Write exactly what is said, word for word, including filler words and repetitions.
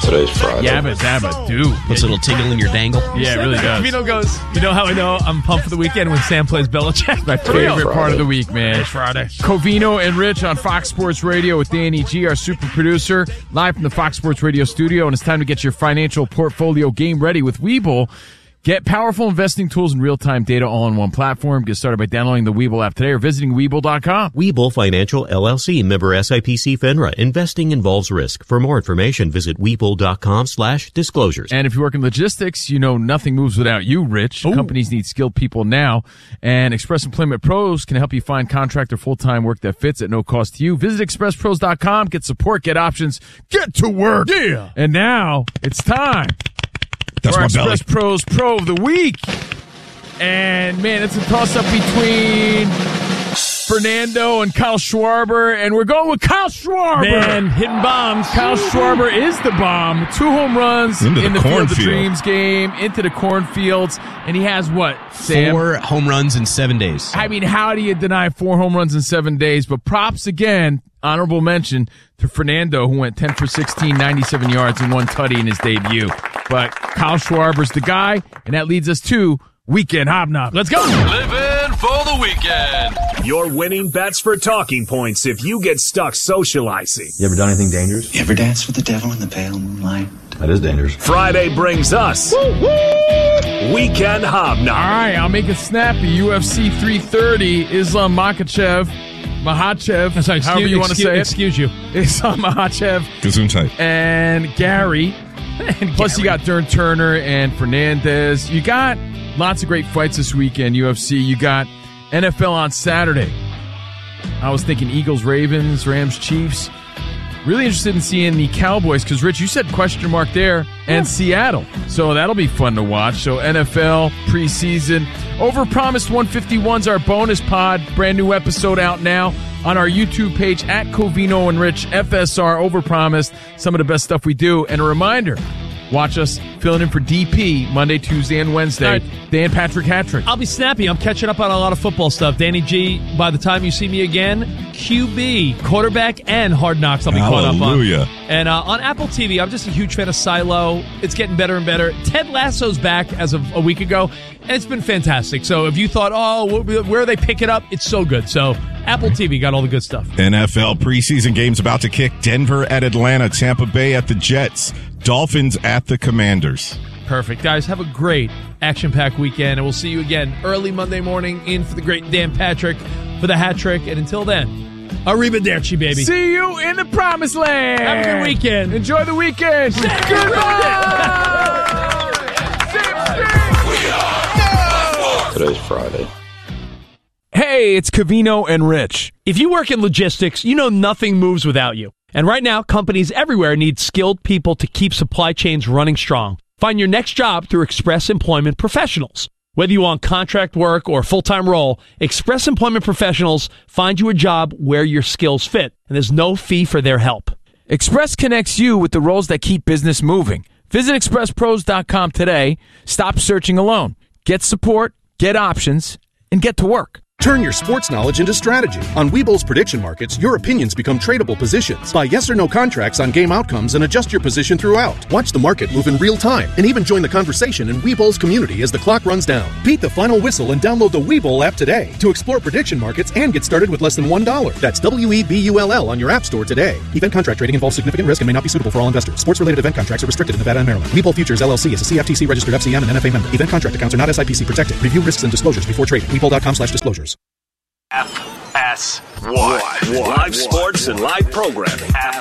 Today's Friday. Yabba dabba do. Puts a little tingle in your dangle. Yeah, it really does. Vino goes, you know how I know I'm pumped for the weekend when Sam plays Belichick? My favorite Friday. part of the week, man. It's Friday. Covino and Rich on Fox Sports Radio with Danny G, our super producer, live from the Fox Sports Radio studio. And it's time to get your financial portfolio game ready with Webull. Get powerful investing tools and real-time data all in one platform. Get started by downloading the Webull app today or visiting Webull dot com. Webull Financial, L L C, member S I P C FINRA. Investing involves risk. For more information, visit Webull dot com slash disclosures. And if you work in logistics, you know nothing moves without you, Rich. Ooh. Companies need skilled people now. And Express Employment Pros can help you find contract or full-time work that fits at no cost to you. Visit express pros dot com. Get support, get options, get to work. Yeah. And now it's time. That's for my belly. Express Pros Pro of the Week. And, man, it's a toss-up between Fernando and Kyle Schwarber, and we're going with Kyle Schwarber. Man, hitting bombs. Kyle Schwarber is the bomb. Two home runs Into the in the Field of cornfield. Dreams game, into the cornfields, and he has what, Sam? Four home runs in seven days. I mean, how do you deny four home runs in seven days? But props again, honorable mention to Fernando, who went ten for sixteen, ninety-seven yards, and one tutty in his debut. But Kyle Schwarber's the guy, and that leads us to Weekend Hobnob. Let's go. Living for the weekend. Your winning bets for talking points if you get stuck socializing. You ever done anything dangerous? You ever dance with the devil in the pale moonlight? That is dangerous. Friday brings us Weekend Hobnob. All right, I'll make it snappy. U F C three thirty, Islam Makhachev, Makhachev, I'm sorry, excuse, however you want to excuse, say it. excuse you. Islam Makhachev Gesundheit. and Gary. And Plus, Gary. you got Dern Turner and Fernandez. You got lots of great fights this weekend, U F C. You got N F L on Saturday. I was thinking Eagles, Ravens, Rams, Chiefs. Really interested in seeing the Cowboys because, Rich, you said question mark there, and Seattle. So that'll be fun to watch. So N F L preseason. Overpromised one fifty-one's our bonus pod. Brand new episode out now on our YouTube page at Covino and Rich F S R. Overpromised. Some of the best stuff we do. And a reminder, watch us filling in for D P Monday, Tuesday, and Wednesday. All right. Dan Patrick Hattrick. I'll be snappy. I'm catching up on a lot of football stuff. Danny G, by the time you see me again, Q B, quarterback, and Hard Knocks I'll be caught up on. Hallelujah. And uh, on Apple T V, I'm just a huge fan of Silo. It's getting better and better. Ted Lasso's back as of a week ago, and it's been fantastic. So if you thought, oh, wh- where they pick it up, it's so good. So Apple T V got all the good stuff. N F L preseason games about to kick. Denver at Atlanta, Tampa Bay at the Jets, Dolphins at the Commanders. Perfect. Guys, have a great action-packed weekend, and we'll see you again early Monday morning in for the great Dan Patrick for the hat trick. And until then, arrivederci, baby. See you in the promised land. Have a good weekend. Enjoy the weekend. Today's Friday. Hey, it's Covino and Rich. If you work in logistics, you know nothing moves without you. And right now, companies everywhere need skilled people to keep supply chains running strong. Find your next job through Express Employment Professionals. Whether you want contract work or a full-time role, Express Employment Professionals find you a job where your skills fit, and there's no fee for their help. Express connects you with the roles that keep business moving. Visit express pros dot com today. Stop searching alone. Get support, get options, and get to work. Turn your sports knowledge into strategy. On Webull's prediction markets, your opinions become tradable positions. Buy yes or no contracts on game outcomes and adjust your position throughout. Watch the market move in real time and even join the conversation in Webull's community as the clock runs down. Beat the final whistle and download the Webull app today to explore prediction markets and get started with less than one dollar. That's W E B U L L on your app store today. Event contract trading involves significant risk and may not be suitable for all investors. Sports-related event contracts are restricted in Nevada and Maryland. Webull Futures L L C is a C F T C registered F C M and N F A member. Event contract accounts are not S I P C protected. Review risks and disclosures before trading. Webull dot com slash disclosures. F S one. Live sports and live programming. F